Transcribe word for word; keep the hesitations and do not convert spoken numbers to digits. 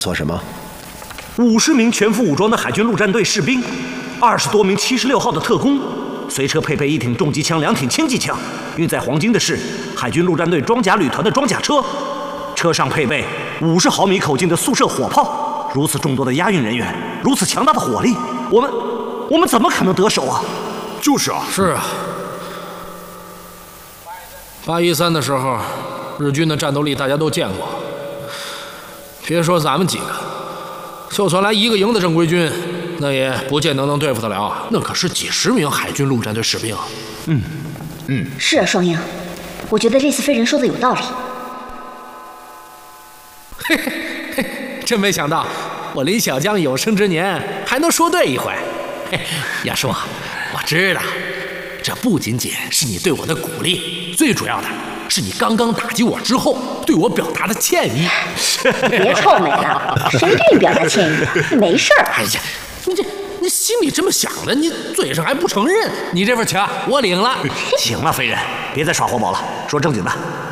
做什么？ 五十名全副武装的海军陆战队士兵，二十多名七十六号的特工，随车配备一挺重机枪、两挺轻机枪。运载黄金的是海军陆战队装甲旅团的装甲车，车上配备五十毫米口径的速射火炮。如此众多的押运人员，如此强大的火力，我们我们怎么可能得手啊？ 就是啊， 是啊。八一三的时候，日军的战斗力大家都见过。别说咱们几个，就算来一个营的正规军，那也不见得能对付得了。那可是几十名海军陆战队士兵啊！ 嗯嗯，是啊，双鹰，我觉得这次飞人说的有道理。 嘿嘿嘿，真没想到，我林小江有生之年还能说对一回。嘿，亚叔，我知道，这不仅仅是你对我的鼓励，最主要的是你刚刚打击我之后对我表达的歉意。 别臭美了，谁对你表达歉意？没事儿。 哎呀，你这你心里这么想的，你嘴上还不承认，你这份情我领了。 行了，飞人，别再耍活宝了，说正经的。